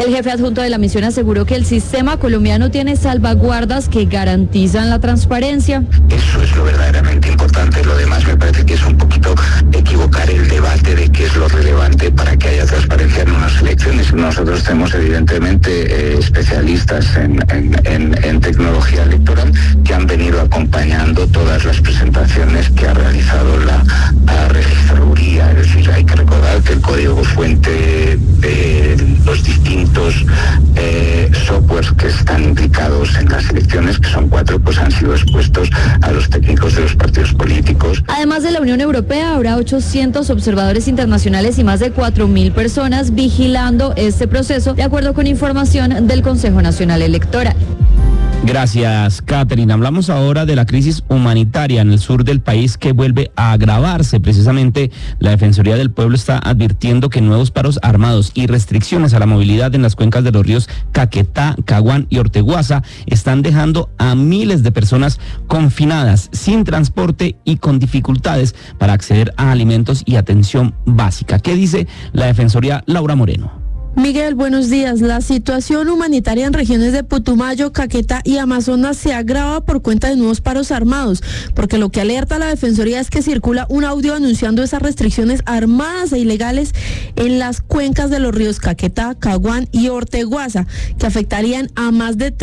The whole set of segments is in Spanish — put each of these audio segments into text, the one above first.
El jefe adjunto de la misión aseguró que el sistema colombiano tiene salvaguardas que garantizan la transparencia. Eso es lo verdaderamente importante. Lo demás me parece que es un poquito equivocar el debate de qué es lo relevante para que haya transparencia en unas elecciones. Nosotros tenemos evidentemente especialistas en tecnología electoral que han venido acompañando todas las presentaciones que ha realizado la registraduría. Es decir, hay que recordar que el código fuente de los distintos softwares que están implicados en las elecciones, que son 4, pues han sido expuestos a los técnicos de los partidos políticos. Además de la Unión Europea, habrá 800 observadores internacionales y más de 4.000 personas vigilando este proceso, de acuerdo con información del Consejo Nacional Electoral. Gracias, Catherine. Hablamos ahora de la crisis humanitaria en el sur del país que vuelve a agravarse. Precisamente, la Defensoría del Pueblo está advirtiendo que nuevos paros armados y restricciones a la movilidad en las cuencas de los ríos Caquetá, Caguán y Orteguaza están dejando a miles de personas confinadas, sin transporte y con dificultades para acceder a alimentos y atención básica. ¿Qué dice la Defensoría? Laura Moreno. Miguel, buenos días. La situación humanitaria en regiones de Putumayo, Caquetá y Amazonas se agrava por cuenta de nuevos paros armados, porque lo que alerta a la Defensoría es que circula un audio anunciando esas restricciones armadas e ilegales en las cuencas de los ríos Caquetá, Caguán y Orteguaza, que afectarían a más de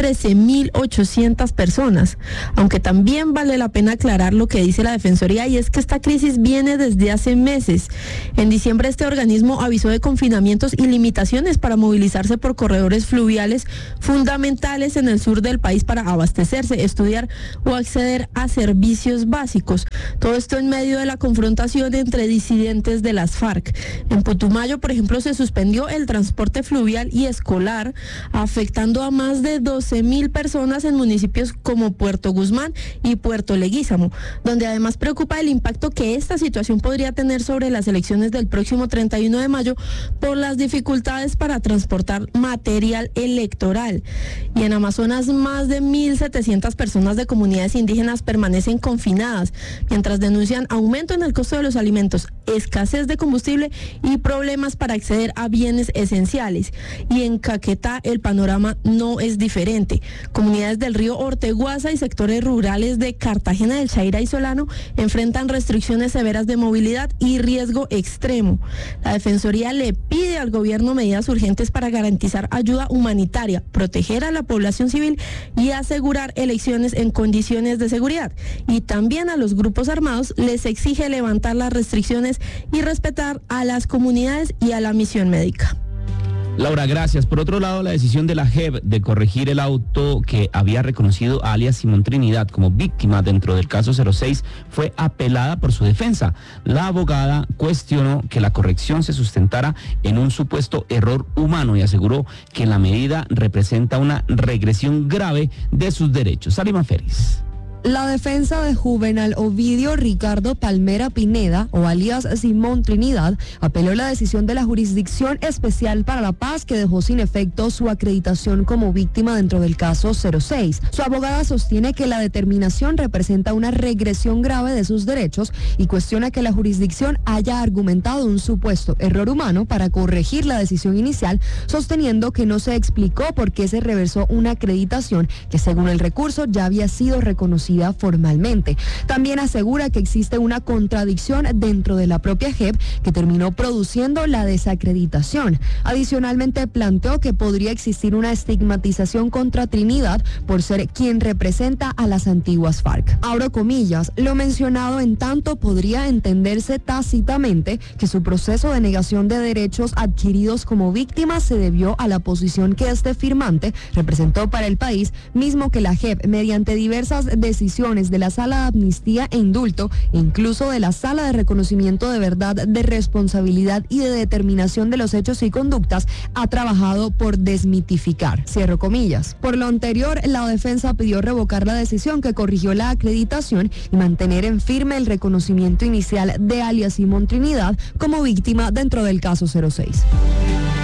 13.800 personas. Aunque también vale la pena aclarar lo que dice la Defensoría, y es que esta crisis viene desde hace meses. En diciembre este organismo avisó de confinamientos y limitaciones para movilizarse por corredores fluviales fundamentales en el sur del país para abastecerse, estudiar o acceder a servicios básicos. Todo esto en medio de la confrontación entre disidentes de las FARC. En Putumayo, por ejemplo, se suspendió el transporte fluvial y escolar, afectando a más de 12.000 personas en municipios como Puerto Guzmán y Puerto Leguízamo, donde además preocupa el impacto que esta situación podría tener sobre las elecciones del próximo 31 de mayo por las dificultades para transportar material electoral. Y en Amazonas, más de 1.700 personas de comunidades indígenas permanecen confinadas, mientras denuncian aumento en el costo de los alimentos, escasez de combustible y problemas para acceder a bienes esenciales. Y en Caquetá el panorama no es diferente. Comunidades del río Orteguaza y sectores rurales de Cartagena del Chaira y Solano enfrentan restricciones severas de movilidad y riesgo extremo. La Defensoría le pide al gobierno medidas urgentes para garantizar ayuda humanitaria, proteger a la población civil y asegurar elecciones en condiciones de seguridad. Y también a los grupos armados les exige levantar las restricciones y respetar a las comunidades y a la misión médica. Laura, gracias. Por otro lado, la decisión de la JEP de corregir el auto que había reconocido a alias Simón Trinidad como víctima dentro del caso 06 fue apelada por su defensa. La abogada cuestionó que la corrección se sustentara en un supuesto error humano y aseguró que la medida representa una regresión grave de sus derechos. Salima Félix. La defensa de Juvenal Ovidio Ricardo Palmera Pineda, o alias Simón Trinidad, apeló la decisión de la Jurisdicción Especial para la Paz que dejó sin efecto su acreditación como víctima dentro del caso 06. Su abogada sostiene que la determinación representa una regresión grave de sus derechos y cuestiona que la jurisdicción haya argumentado un supuesto error humano para corregir la decisión inicial, sosteniendo que no se explicó por qué se reversó una acreditación que, según el recurso, ya había sido reconocida formalmente. También asegura que existe una contradicción dentro de la propia JEP que terminó produciendo la desacreditación. Adicionalmente, planteó que podría existir una estigmatización contra Trinidad por ser quien representa a las antiguas FARC. Abro comillas, lo mencionado en tanto podría entenderse tácitamente que su proceso de negación de derechos adquiridos como víctima se debió a la posición que este firmante representó para el país, mismo que la JEP, mediante diversas decisiones de la Sala de Amnistía e Indulto, incluso de la Sala de Reconocimiento de Verdad, de Responsabilidad y de Determinación de los Hechos y Conductas, ha trabajado por desmitificar. Cierro comillas. Por lo anterior, la defensa pidió revocar la decisión que corrigió la acreditación y mantener en firme el reconocimiento inicial de alias Simón Trinidad como víctima dentro del caso 06.